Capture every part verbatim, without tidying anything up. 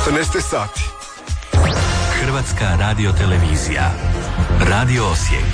četrnaest sati. Hrvatska radiotelevizija. Radio Osijek.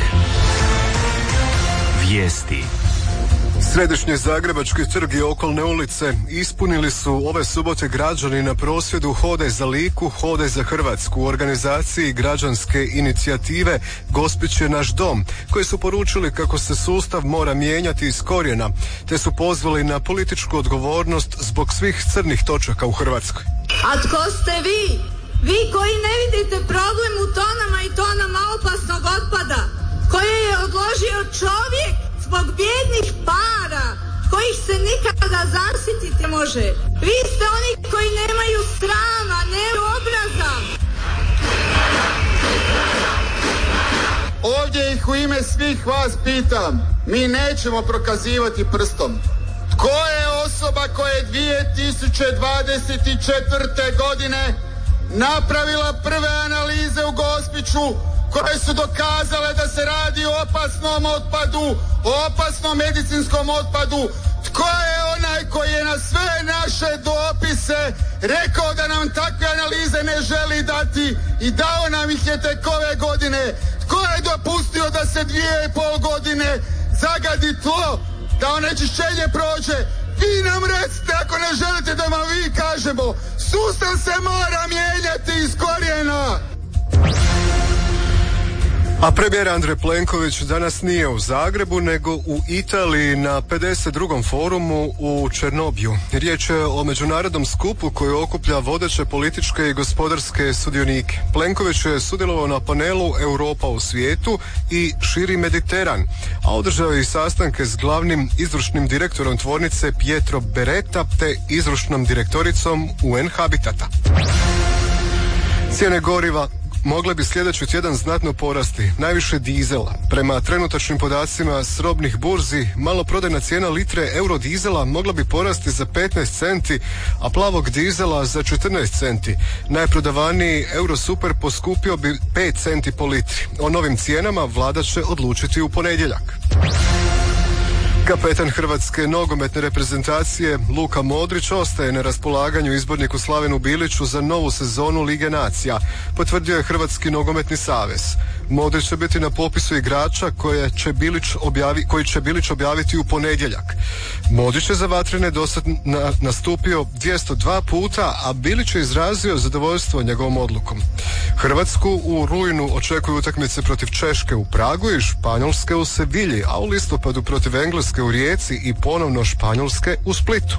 Vijesti. Središnji Zagrebački trg i okolne ulice ispunili su ove subote građani na prosvjedu Hodaj za Liku, Hodaj za Hrvatsku u organizaciji građanske inicijative Gospić je naš dom, koji su poručili kako se sustav mora mijenjati iz korijena, te su pozvali na političku odgovornost zbog svih crnih točaka u Hrvatskoj. A tko ste vi? Vi koji ne vidite problem u tonama i tonama opasnog otpada, koje je odložio čovjek zbog bijednih para, kojih se nikada zasititi može. Vi ste oni koji nemaju srama, nemaju obraza. Ovdje ih u ime svih vas pitam, mi nećemo prokazivati prstom. Tko je osoba koja je dvije tisuće dvadeset četvrte. godine napravila prve analize u Gospiću koje su dokazale da se radi o opasnom otpadu, o opasnom medicinskom otpadu? Tko je onaj koji je na sve naše dopise rekao da nam takve analize ne želi dati i dao nam ih je tek ove godine? Tko je dopustio da se dvije i pol godine zagadi tlo, da onečišćenje prođe? Vi nam recite ako ne želite da vam vi kažemo. Sustav se mora mijenjati iz korijena. A premijer Andrej Plenković danas nije u Zagrebu, nego u Italiji na pedeset drugom forumu u Černobiju. Riječ je o međunarodnom skupu koji okuplja vodeće političke i gospodarske sudionike. Plenković je sudjelovao na panelu Europa u svijetu i širi Mediteran, a održao je i sastanke s glavnim izvršnim direktorom tvornice Pietro Beretta te izvršnom direktoricom U N Habitata. Cijene goriva mogle bi sljedeći tjedan znatno porasti, najviše dizela. Prema trenutačnim podacima s robnih burzi, maloprodajna cijena litre eurodizela mogla bi porasti za petnaest centi, a plavog dizela za četrnaest centi. Najprodavaniji Eurosuper poskupio bi pet centi po litri. O novim cijenama vlada će odlučiti u ponedjeljak. Kapetan hrvatske nogometne reprezentacije Luka Modrić ostaje na raspolaganju izborniku Slavenu Biliću za novu sezonu Lige nacija, potvrdio je Hrvatski nogometni savez. Modrić će biti na popisu igrača koje će Bilić objavi, koji će Bilić objaviti u ponedjeljak. Modrić je za Vatrene dosad na, nastupio dvjesto dva puta, a Bilić je izrazio zadovoljstvo njegovom odlukom. Hrvatsku u rujnu očekuju utakmice protiv Češke u Pragu i Španjolske u Sevilji, a u listopadu protiv Engleske u Rijeci i ponovno Španjolske u Splitu.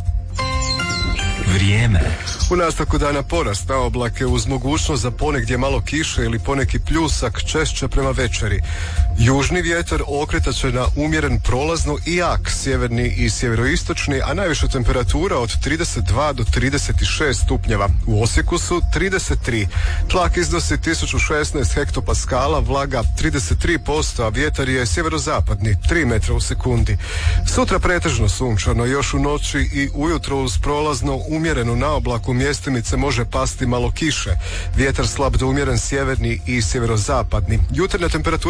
Vrijeme. U nastavku dana porast na oblake uz mogućnost za ponegdje malo kiše ili poneki pljusak, češće prema večeri. Južni vjetar okretat će na umjeren prolazno i jak sjeverni i sjeveroistočni, a najviša temperatura od trideset dva do trideset šest stupnjeva. U Osijeku su trideset tri. Tlak iznosi tisuću šesnaest hektopaskala, vlaga trideset tri posto, a vjetar je sjeverozapadni, tri metra u sekundi. Sutra pretežno sunčano, još u noći i ujutro uz prolazno umjerenu naoblaku mjestimice može pasti malo kiše. Vjetar slab do umjeren sjeverni i sjeverozapadni. Jutarnja temperatura